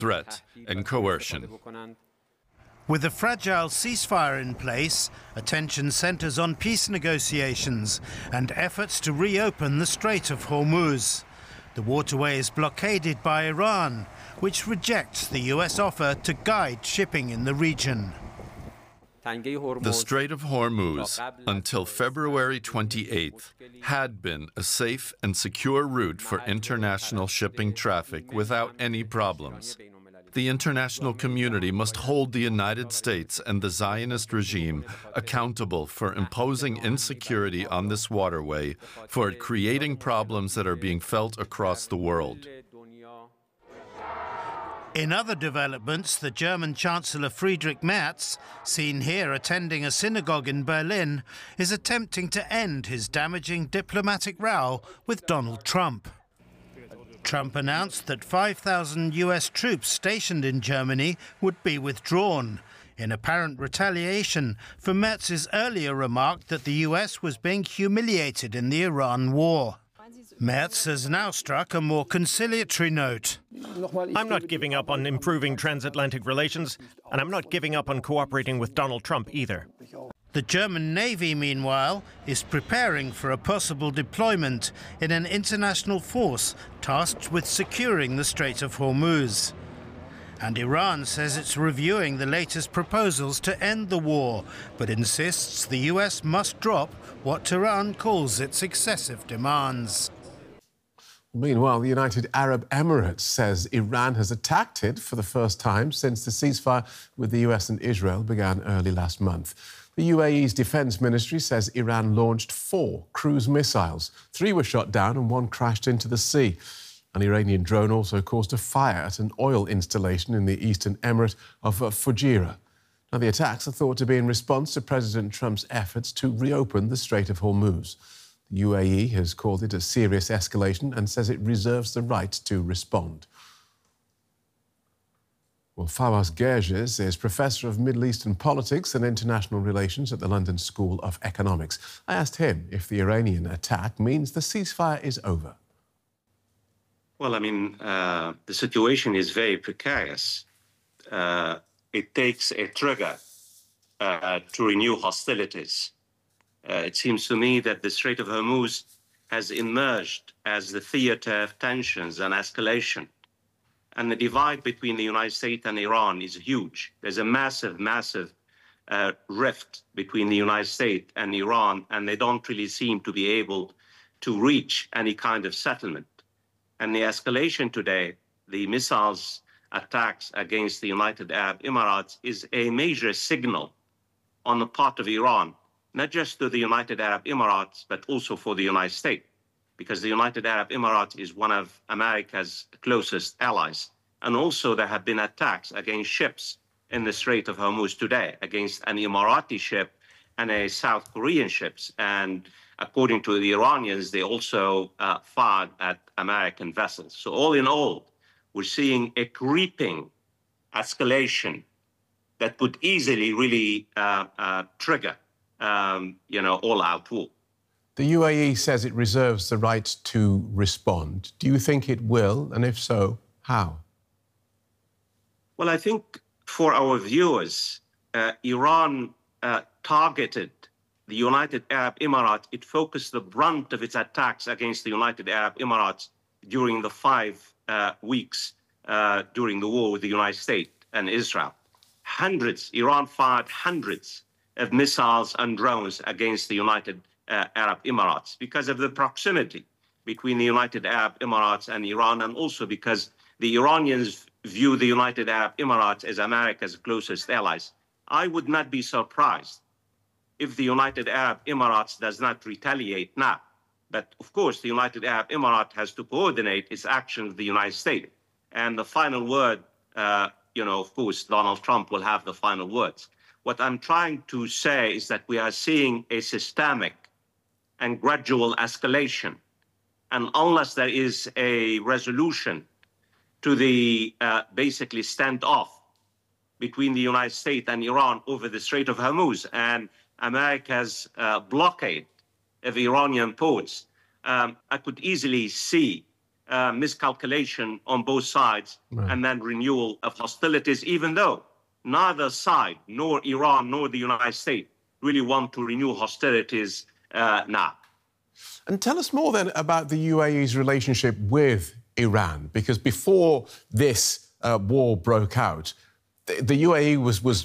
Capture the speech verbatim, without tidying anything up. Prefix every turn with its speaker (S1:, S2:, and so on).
S1: threat, and coercion.
S2: With a fragile ceasefire in place, attention centres on peace negotiations and efforts to reopen the Strait of Hormuz. The waterway is blockaded by Iran, which rejects the U S offer to guide shipping in the region.
S1: The Strait of Hormuz, until February twenty-eighth, had been a safe and secure route for international shipping traffic without any problems. The international community must hold the United States and the Zionist regime accountable for imposing insecurity on this waterway, for creating problems that are being felt across the world.
S2: In other developments, the German Chancellor Friedrich Merz, seen here attending a synagogue in Berlin, is attempting to end his damaging diplomatic row with Donald Trump. Trump announced that five thousand U S troops stationed in Germany would be withdrawn, in apparent retaliation for Merz's earlier remark that the U S was being humiliated in the Iran war. Merz has now struck a more conciliatory note.
S3: I'm not giving up on improving transatlantic relations, and I'm not giving up on cooperating with Donald Trump either.
S2: The German Navy, meanwhile, is preparing for a possible deployment in an international force tasked with securing the Strait of Hormuz. And Iran says it's reviewing the latest proposals to end the war, but insists the U S must drop what Tehran calls its excessive demands.
S4: Meanwhile, the United Arab Emirates says Iran has attacked it for the first time since the ceasefire with the U S and Israel began early last month. The U A E's defence ministry says Iran launched four cruise missiles. Three were shot down and one crashed into the sea. An Iranian drone also caused a fire at an oil installation in the eastern emirate of Fujairah. Now, the attacks are thought to be in response to President Trump's efforts to reopen the Strait of Hormuz. The U A E has called it a serious escalation and says it reserves the right to respond. Well, Fawaz Gerges is Professor of Middle Eastern Politics and International Relations at the London School of Economics. I asked him if the Iranian attack means the ceasefire is over.
S5: Well, I mean, uh, the situation is very precarious. Uh, it takes a trigger uh, to renew hostilities. Uh, it seems to me that the Strait of Hormuz has emerged as the theater of tensions and escalation. And the divide between the United States and Iran is huge. There's a massive, massive uh, rift between the United States and Iran, and they don't really seem to be able to reach any kind of settlement. And the escalation today, the missiles attacks against the United Arab Emirates, is a major signal on the part of Iran, not just to the United Arab Emirates, but also for the United States, because the United Arab Emirates is one of America's closest allies. And also there have been attacks against ships in the Strait of Hormuz today, against an Emirati ship and a South Korean ships. And according to the Iranians, they also uh, fired at American vessels. So all in all, we're seeing a creeping escalation that could easily really uh, uh, trigger, um, you know, all-out war.
S4: The U A E says it reserves the right to respond. Do you think it will? And if so, how?
S5: Well, I think for our viewers, uh, Iran uh, targeted the United Arab Emirates. It focused the brunt of its attacks against the United Arab Emirates during the five uh, weeks uh, during the war with the United States and Israel. Hundreds, Iran fired hundreds of missiles and drones against the United uh, Arab Emirates because of the proximity between the United Arab Emirates and Iran, and also because the Iranians view the United Arab Emirates as America's closest allies. I would not be surprised if the United Arab Emirates does not retaliate now. But of course, the United Arab Emirates has to coordinate its actions with the United States. And the final word, uh, you know, of course, Donald Trump will have the final words. What I'm trying to say is that we are seeing a systemic and gradual escalation. And unless there is a resolution to the uh, basically standoff between the United States and Iran over the Strait of Hormuz and America's uh, blockade of Iranian ports, um, I could easily see uh, miscalculation on both sides, right. and then renewal of hostilities, even though neither side, nor Iran nor the United States, really want to renew hostilities uh, now.
S4: And tell us more then about the U A E's relationship with Iran, because before this uh, war broke out, the, the U A E was, was